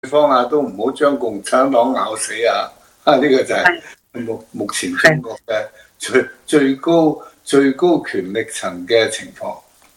方啊，都唔好將共產黨咬死啊！呢個就係目前中國嘅最高權力層嘅情況。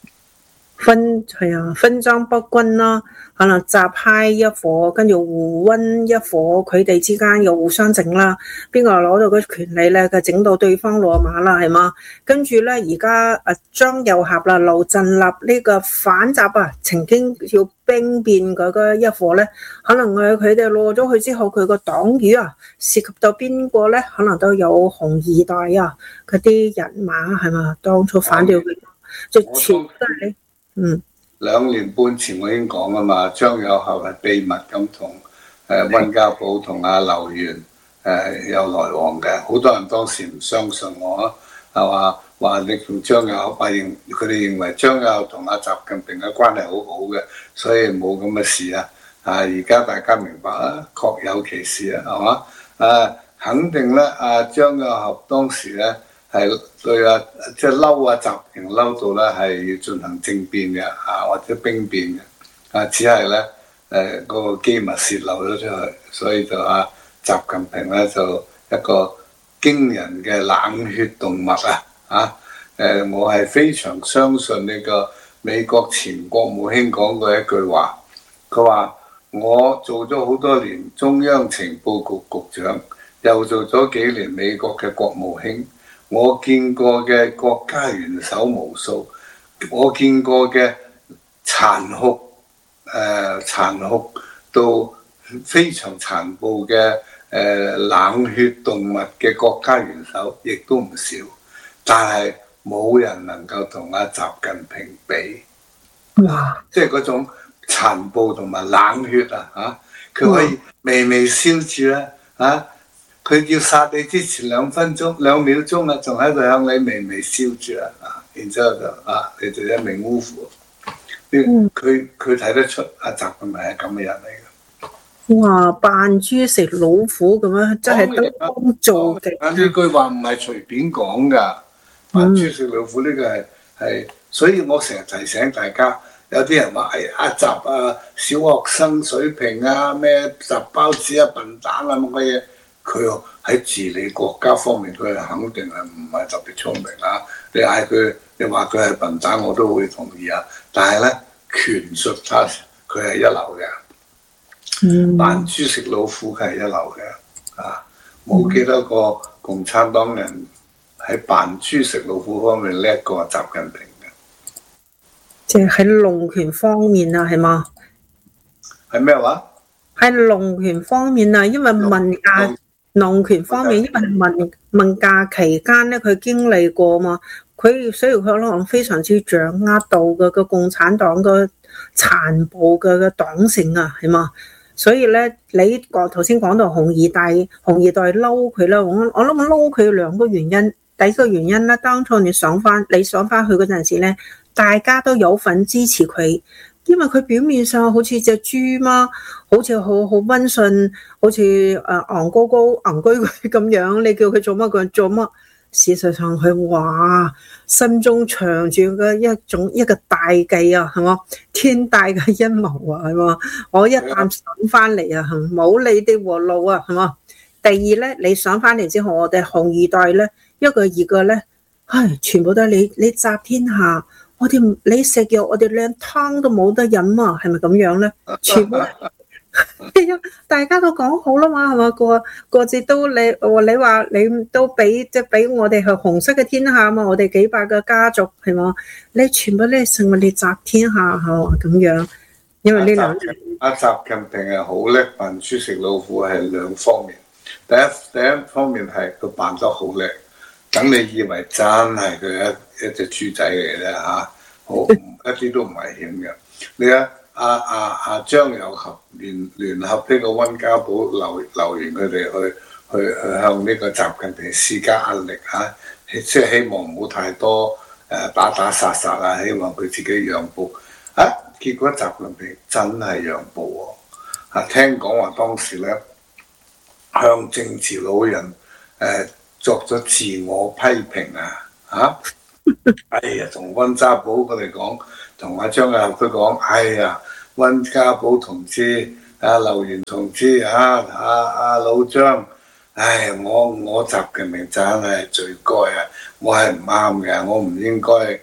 分贓不均啦，可能習嗨一伙，跟住胡溫一伙，佢哋之間又互相整啦，邊個攞到嗰權利咧，佢整到對方落馬啦，係嘛？跟住咧，而家張又俠啦、劉振立呢個反習啊，曾經要兵變嗰個一伙咧，可能佢哋落咗去之後，佢個黨羽啊，涉及到邊個咧，可能都有紅二代啊，嗰啲人馬係嘛，當初反對佢，就全都係。 2年半前我已經講啦嘛，張有俠係秘密咁同溫家寶同阿劉源有來往嘅，好多人當時唔相信我，係話你同張有俠，佢哋認為張有俠同阿習近平嘅關係好好嘅，所以冇咁嘅事啊！而家大家明白啦，確有其事啊，係嘛？肯定咧，張有俠當時咧。係對即係嬲習近平嬲到咧，係要進行政變嘅或者兵變嘅只係咧嗰個機密泄漏咗出去，所以就習近平咧就一個驚人嘅冷血動物我係非常相信呢個美國前國務卿講過一句話，佢話我做咗好多年中央情報局局長，又做咗幾年美國嘅國務卿。我見過嘅國家元首無數，我見過嘅殘酷到非常殘暴嘅冷血動物嘅國家元首亦都唔少，但係冇人能夠同阿習近平比。哇！即係嗰種殘暴同埋冷血佢可以微微笑住佢要殺你之前2秒鐘仲喺度向你微微笑住然之後就你就一命嗚呼。佢睇得出阿習近平係咁嘅人嚟嘅。 哇！扮豬食老虎咁樣，真係得工做嘅。 呢句話唔係隨便講㗎，扮豬食老虎呢個係，所以我成日提醒大家，有啲人話阿習小學生水平咩習包子笨蛋乜嘅嘢。佢喺治理國家方面，佢係肯定係唔係特別聰明你嗌佢，你話佢係笨蛋，我都會同意但係咧，權術佢係一流嘅，扮豬食老虎佢係一流嘅冇幾多個共產黨人喺扮豬食老虎方面叻過習近平嘅。 即係喺龍權方面係嘛？ 係咩話？ 喺龍權方面因為農權方面，因為文革期間咧，佢經歷過嘛，所以佢可能非常之掌握到個共產黨個殘暴嘅黨性係嘛，所以咧，你頭先講到紅二代嬲佢啦，我諗嬲佢2個原因，第一個原因咧，當初你上翻去嗰陣時咧，大家都有份支持佢。因為佢表面上好似隻豬嘛，好似好溫順，好似戇居咁樣，你叫佢做乜佢做乜。事實上佢話心中藏住嘅一個大計係嘛，天大嘅陰謀係嘛，我一旦上翻嚟冇你哋活路係嘛。第二咧，你上翻嚟之後，我哋紅二代咧，一個二個咧，全部都係你集天下。你食藥，我哋連湯都冇得飲係咪咁樣咧？全部大家都講好啦嘛，係嘛？個節都你話你都俾我哋係紅色嘅天下嘛，我哋幾百個家族係嘛？你全部咧成為你集天下係嘛咁樣？因為呢兩習近平係好叻扮豬食老虎，係2方面。第一方面係佢扮得好叻，等你以為真係佢一隻豬仔嚟咧好一啲都唔危險嘅。你睇張有俠聯合呢個溫家寶、劉源佢哋去向呢個習近平施加壓力即係希望唔好太多打殺希望佢自己讓步結果習近平真係讓步聽講話當時咧向政治老人作咗自我批評同溫家寶佢哋講，同阿張有俠都講，溫家寶同志劉源同志老張，唉，我習近平真係罪該啊！我係唔啱嘅，我唔應該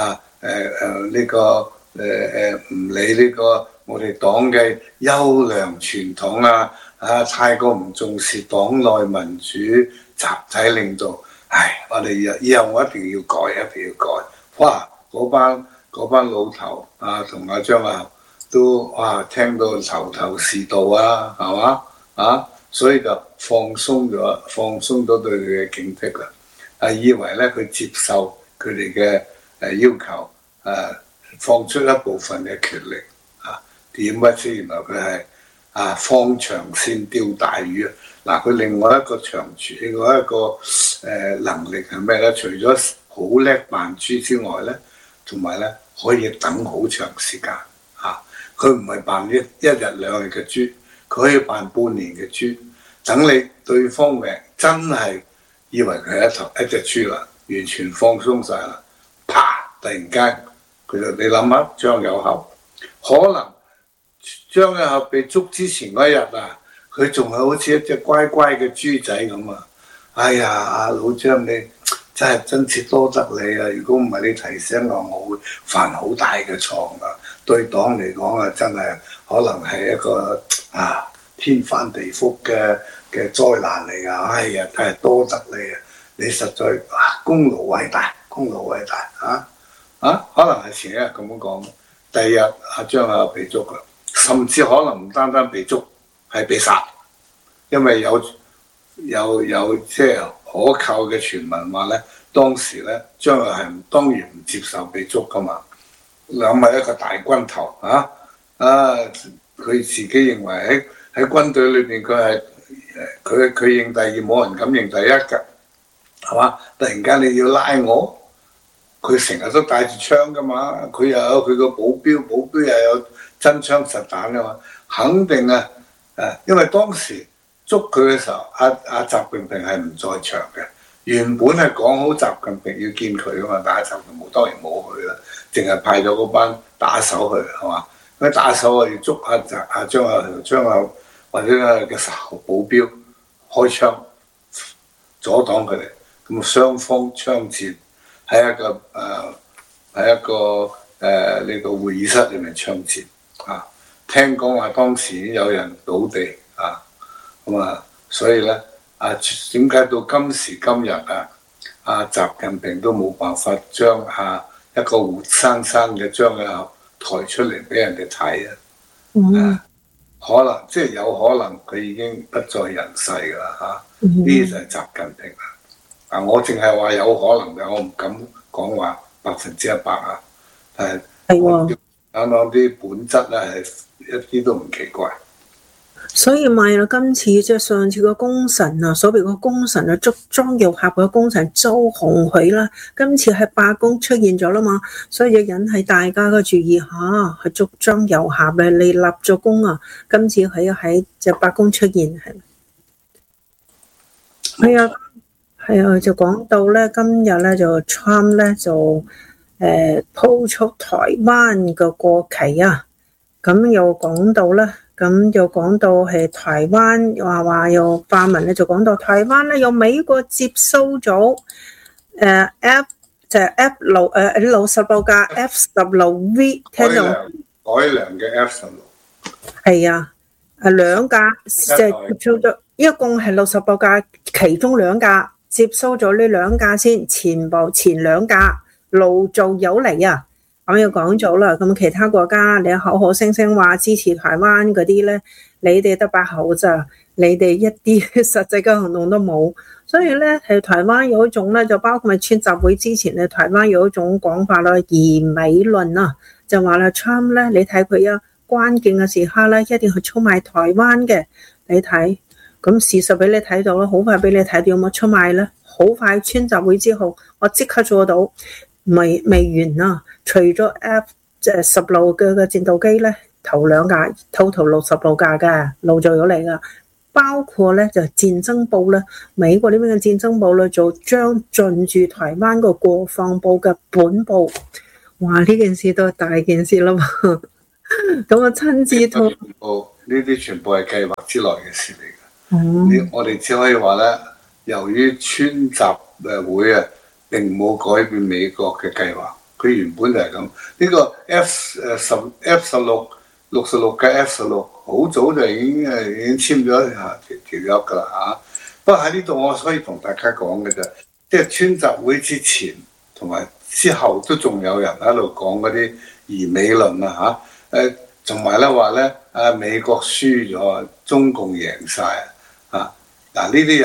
唔理呢個我哋黨嘅優良傳統太過唔重視黨內民主集體領導，唉，我哋以後我一定要改，一定要改。哇！嗰班老頭同阿張亞都聽到頭頭是道係嘛所以就放鬆咗對佢嘅警惕啦。以為咧佢接受佢哋嘅要求放出一部分嘅權力點不知原來佢係放長線釣大魚嗱，佢另外一個另外一個能力係咩咧？除咗好叻扮豬之外咧，同埋咧可以等好長時間佢唔係扮一日兩日嘅豬，佢可以扮半年嘅豬，等你對方真係以為佢係一隻豬啦，完全放鬆晒啦，啪！突然間佢就你諗下張有效，可能張有效被捉之前嗰日佢仲係好似一隻乖乖嘅豬仔咁哎呀，老張你真係真切多得你如果唔係你提醒我會犯好大嘅錯對黨嚟講真係可能係一個天翻地覆嘅災難嚟㗎。哎呀，真係多得你實在功勞偉大，功勞偉大可能係前一日咁樣講，第二日張被捉㗎，甚至可能唔單單被捉，係被殺，因為有即係可靠嘅傳聞話咧，當時咧張亞係當然唔接受被捉㗎嘛。諗係一個大軍頭佢自己認為喺軍隊裏邊佢認第二，冇人敢認第一㗎，係嘛？突然間你要拉我，佢成日都帶住槍㗎嘛，佢又有佢個保鏢又有真槍實彈㗎嘛，肯定因為當時捉佢嘅時候，習近平係唔在場嘅。原本係講好習近平要見佢㗎嘛，但係習近平當然冇去啦，淨係派咗嗰班打手去係嘛？嗰啲打手要捉張亞或者嘅保鏢開槍阻擋佢哋，咁雙方槍戰喺一個呢個會議室裏面槍戰聽講話當時已經有人倒地所以咧點解到今時今日習近平都冇辦法將一個活生生嘅張亞抬出嚟俾人哋睇可能即係有可能佢已經不在人世㗎啦呢啲就係習近平我淨係話有可能嘅，我唔敢講話100%但係講啲本質咧係一啲都唔奇怪。 所以咪今次即係上次個功臣所謂個功臣捉張又俠嘅功臣周鴻許啦，今次喺罷工出現咗啦嘛，所以引起大家嘅注意去捉張又俠你立咗功今次喺隻罷工出現係就講到咧，今日咧就 Trump 咧就鋪出台灣嘅國旗咁又講到咧。咁又講到係台灣話有發文咧，就講到台灣咧有美國接收咗F 就係 F 16架 F-16V 聽到改良嘅 F-16 係兩架即係接收咗，一共係68架，其中2架接收咗呢2架先，前2架陸續有嚟咁又講咗啦，咁其他國家你口口聲聲話支持台灣嗰啲咧，你哋得把口咋，你哋一啲實際嘅行動都冇，所以咧係台灣有一種咧，就包括咪川集會之前咧，台灣有一種講法啦，疑美論就話啦 Trump 咧，你睇佢關鍵嘅時刻咧，一定去出賣台灣嘅，你睇，咁事實俾你睇到啦，好快俾你睇到有冇出賣咧，好快川集會之後，我即刻做到。未完除咗 F-16嘅戰鬥機咧，頭2架 total 66架嘅陸續有嚟噶，包括咧就戰爭部咧，美國呢邊嘅戰爭部咧就將進駐台灣個國防部嘅本部，哇！呢件事都係大件事啦嘛，咁親自同呢啲全部係計劃之內嘅事嚟嘅。 哦， 我哋只可以話咧，由於川習會啊並冇改變美國嘅計劃，佢原本就係咁。呢個 F16嘅 F16好早就已經簽咗條約㗎啦嚇。不過喺呢度我可以同大家講嘅啫，即係川習會之前同埋之後都仲有人喺度講嗰啲疑美論啊嚇，同埋咧話咧美國輸咗，中共贏晒啊！嗱呢啲